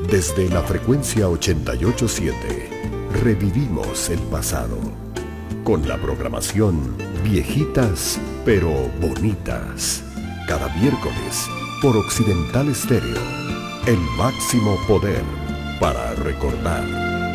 Desde la frecuencia 887, revivimos el pasado con la programación Viejitas pero Bonitas. Cada miércoles por Occidental Estéreo, el máximo poder para recordar.